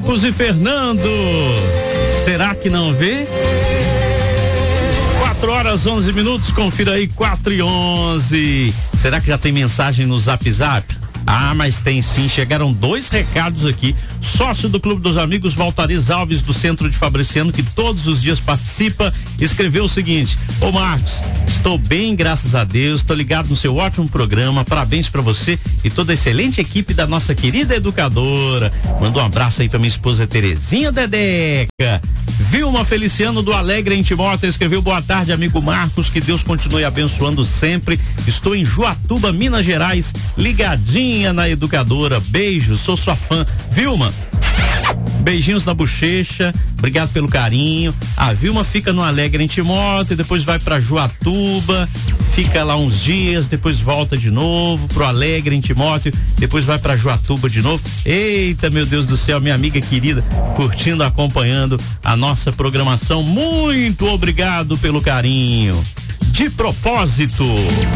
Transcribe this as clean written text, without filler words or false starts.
Marcos e Fernando. Será que não vê? 4h11, confira aí, 4h11. Será que já tem mensagem no Zap Zap? Ah, mas tem sim, chegaram 2 recados aqui. Sócio do Clube dos Amigos, Valtariz Alves, do Centro de Fabriciano, que todos os dias participa, escreveu o seguinte: ô Marcos, estou bem, graças a Deus, estou ligado no seu ótimo programa, parabéns pra você e toda a excelente equipe da nossa querida educadora. Manda um abraço aí pra minha esposa Terezinha Dedeca. Vilma Feliciano do Alegre em Timóteo escreveu: boa tarde, amigo Marcos, que Deus continue abençoando sempre. Estou em Juatuba, Minas Gerais, ligadinha na educadora. Beijo, sou sua fã. Vilma, beijinhos na bochecha, obrigado pelo carinho. A Vilma fica no Alegre em Timóteo, depois vai pra Juatuba, fica lá uns dias, depois volta de novo pro Alegre em Timóteo, depois vai pra Juatuba de novo. Eita, meu Deus do céu, minha amiga querida, curtindo, acompanhando a nossa programação. Muito obrigado pelo carinho. De propósito.